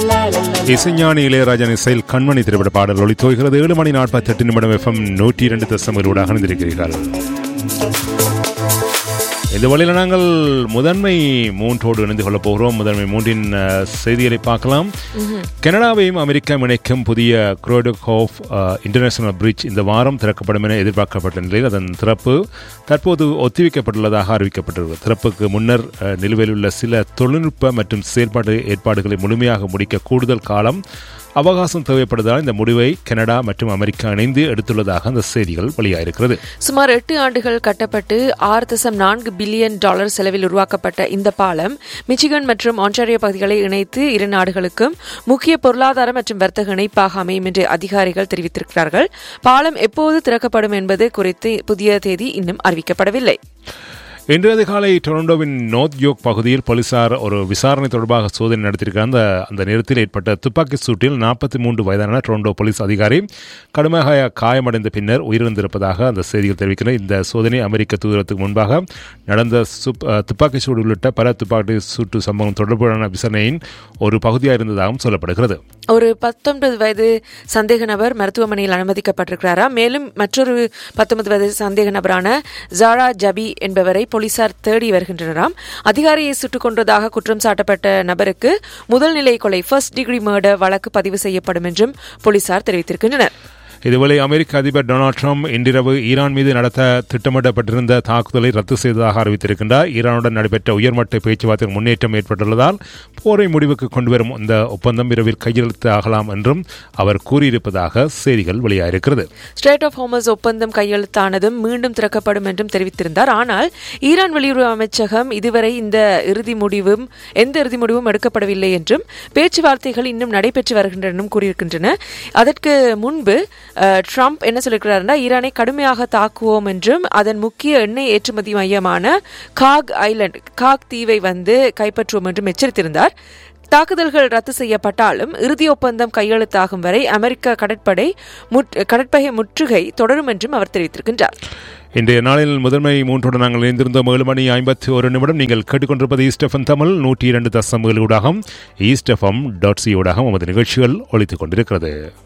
இசைஞானி இளையராஜன் இசையில் கண்மணி திரைப்பட பாடல் ஒளித்தோகிறது. 7 மணி 48 நிமிடம் FM 102.7 அணிந்திருக்கிறீர்கள். இந்த வழியில் நாங்கள் முதன்மை மூன்றோடு இணைந்து கொள்ளப் போகிறோம். முதன்மை மூன்றின் செய்திகளை பார்க்கலாம். கனடாவையும் அமெரிக்கா இணைக்கும் புதிய குரோடோகோவ் இன்டர்நேஷனல் பிரிட்ஜ் இந்த வாரம் திறக்கப்படும் என எதிர்பார்க்கப்பட்ட நிலையில் அதன் திறப்பு தற்போது ஒத்திவைக்கப்பட்டுள்ளதாக அறிவிக்கப்பட்டுள்ளது. திறப்புக்கு முன்னர் நிலுவையில் உள்ள சில தொழில்நுட்ப மற்றும் செயல்பாடு ஏற்பாடுகளை முழுமையாக முடிக்க கூடுதல் காலம் அவகாசம் தேவைப்படுவதால் இந்த முடிவை கனடா மற்றும் அமெரிக்கா இணைந்து எடுத்துள்ளதாக அந்த செய்திகள் வெளியாயிருக்கிறது. சுமார் 8 ஆண்டுகள் கட்டப்பட்டு $6.4 பில்லியன் செலவில் உருவாக்கப்பட்ட இந்த பாலம் மிச்சிகன் மற்றும் ஆன்டாரியோ பகுதிகளை இணைத்து இரு நாடுகளுக்கும் முக்கிய பொருளாதார மற்றும் வர்த்தக இணைப்பாக அமையும் என்று அதிகாரிகள் தெரிவித்திருக்கிறார்கள். பாலம் எப்போது திறக்கப்படும் என்பது குறித்து புதிய தேதி இன்னும் அறிவிக்கப்படவில்லை. இன்று அதிகாலை டொரண்டோவின் நோர்த் யோர்க் பகுதியில் போலீசார் ஒரு விசாரணை தொடர்பாக சோதனை நடத்தியிருக்கிறார். அந்த நேரத்தில் ஏற்பட்ட துப்பாக்கி சூட்டில் 43 வயதான டொரண்டோ போலீஸ் அதிகாரி கடுமையாக காயமடைந்த பின்னர் உயிரிழந்திருப்பதாக அந்த செய்திகள் தெரிவிக்கின்றன. இந்த சோதனை அமெரிக்க தூதரத்துக்கு முன்பாக நடந்த துப்பாக்கி சூடு உள்ளிட்ட பல துப்பாக்கி சூட்டு சம்பவம் தொடர்பான விசாரணையின் ஒரு பகுதியாக இருந்ததாகவும் சொல்லப்படுகிறது. ஒரு 19 வயது சந்தேக நபர் மருத்துவமனையில் அனுமதிக்கப்பட்டிருக்கிறாரா. மேலும் மற்றொரு 19 வயது சந்தேக நபரான ஜாரா ஜபி என்பவரை போலீசார் தேடி வருகின்றனராம். அதிகாரியை சுட்டுக் கொன்றதாக குற்றம் சாட்டப்பட்ட நபருக்கு முதல் நிலை கொலை ஃபர்ஸ்ட் டிகிரி மர்டர் வழக்கு பதிவு செய்யப்படும் என்றும் போலீசார் தெரிவித்திருக்கின்றனர். இதுவரை அமெரிக்க அதிபர் டொனால்ட் ட்ரம்ப் இன்றிரவு ஈரான் மீது நடத்த திட்டமிடப்பட்டிருந்த தாக்குதலை ரத்து செய்ததாக அறிவித்திருக்கின்றார். ஈரானுடன் நடைபெற்ற உயர்மட்ட பேச்சுவார்த்தையில் முன்னேற்றம் ஏற்பட்டுள்ளதால் போரை முடிவுக்கு கொண்டுவரும் இந்த ஒப்பந்தம் விரைவில் கையெழுத்து ஆகலாம் என்றும் அவர் கூறியிருப்பதாக செய்திகள் வெளியாயிருக்கிறது. ஸ்ட்ரெய்ட் ஆஃப் ஹோர்மஸ் ஒப்பந்தம் கையெழுத்தானதும் மீண்டும் திறக்கப்படும் என்றும் தெரிவித்திருந்தார். ஆனால் ஈரான் வெளியுறவு அமைச்சகம் இதுவரை எந்த இறுதி முடிவும் எடுக்கப்படவில்லை என்றும் பேச்சுவார்த்தைகள் இன்னும் நடைபெற்று வருகின்றன கூறியிருக்கின்றன. அதற்கு முன்பு ட்ரம்ப் என்ன சொல்லியிருக்கிறார், ஈரானை கடுமையாக தாக்குவோம் என்றும் அதன் முக்கிய எண்ணெய் ஏற்றுமதி மையமான காக் தீவை கைப்பற்றுவோம் என்றும் எச்சரித்திருந்தார். தாக்குதல்கள் ரத்து செய்யப்பட்டாலும் இறுதி ஒப்பந்தம் கையெழுத்தாகும் வரை அமெரிக்க கடற்பகை முற்றுகை தொடரும் என்றும் அவர் தெரிவித்திருக்கின்றார். இன்றைய நாளில் முதன்மை மூன்றோடு நாங்கள் இணைந்திருந்தோம். 7 மணி 51 நிமிடம். நீங்கள் கேட்டுக்கொண்டிருப்பது ஈஸ்ட் எஃப்எம் தமிழ் 102.7 ஊடாகம் ஈஸ்ட் எஃப்எம்.ca ஊடாகம் நமது நிகழ்ச்சிகள் ஒலித்துக் கொண்டிருக்கிறது.